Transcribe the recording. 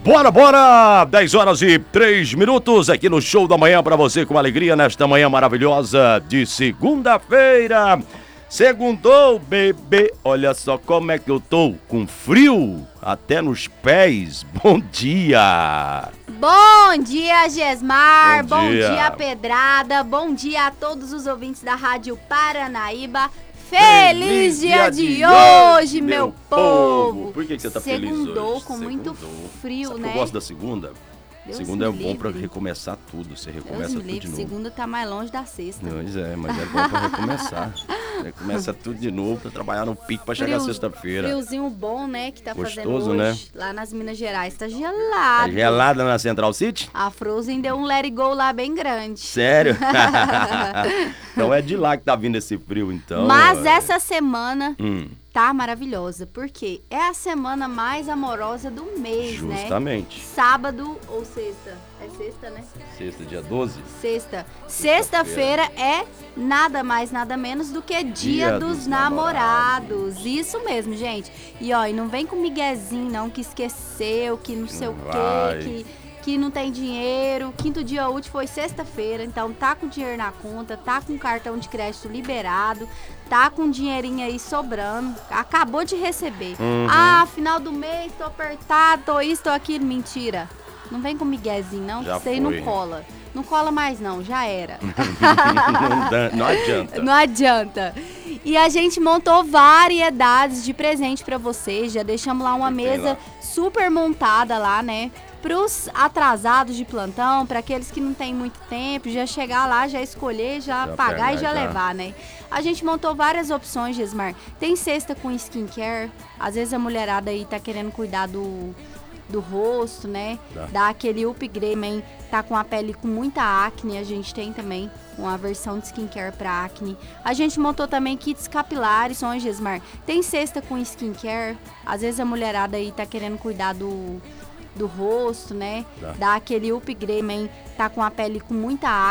Bora! 10 horas e 3 minutos aqui no Show da Manhã pra você com alegria nesta manhã maravilhosa de segunda-feira. Segundou, bebê. Olha só como é que eu tô, com frio até nos pés. Bom dia! Bom dia, Gesmar. Bom dia. Pedrada. Bom dia a todos os ouvintes da Rádio Paranaíba. Feliz dia de hoje, meu povo! Por que você tá feliz hoje? Segundou com muito frio, Sabe né? que eu gosto da segunda? Deus Segunda é me bom pra livre. recomeçar tudo. Você Deus recomeça me tudo de livre, novo. segunda tá mais longe da sexta. Pois é, mas é bom pra recomeçar. Recomeça tudo de novo pra trabalhar no pico pra chegar sexta-feira. Friozinho bom, né, que tá fazendo Gostoso, hoje. né? Lá nas Minas Gerais tá gelado. Tá gelada na Central City? A Frozen deu um let it go lá bem grande. Sério? Então é de lá que tá vindo esse frio, então. Mas essa semana Hum, tá maravilhosa, porque é a semana mais amorosa do mês, né? justamente. Sábado ou sexta? É sexta, né? Sexta, dia 12? Sexta. Sexta-feira é nada mais, nada menos do que Dia dos Namorados. Isso mesmo, gente. E ó, e não vem com miguezinho não, que esqueceu, que não sei o vai. quê, que não tem dinheiro. Quinto dia útil foi sexta-feira, então tá com dinheiro na conta, tá com cartão de crédito liberado, tá com dinheirinho aí sobrando, acabou de receber. Ah, final do mês, tô apertado, tô isso, tô aquilo. Mentira. Não vem com miguezinho não, Já que isso aí não foi. cola. Não cola mais não, já era. Não adianta. Não adianta. E a gente montou variedades de presente pra vocês. Já deixamos lá uma E tem mesa lá. super montada lá, né? Pros atrasados de plantão, pra aqueles que não tem muito tempo, já chegar lá, já escolher, já pagar pegar e já já. levar, né? A gente montou várias opções, Gesmar. Tem cesta com skincare. Às vezes a mulherada aí tá querendo cuidar do rosto, né? Tá. Dá aquele upgrade, também tá com a pele com muita acne, a gente tem também uma versão de skincare para acne. A gente montou também kits capilares, Gesmar. Tem cesta com skincare, às vezes a mulherada aí tá querendo cuidar do rosto, né? Tá. Dá aquele upgrade, também tá com a pele com muita acne.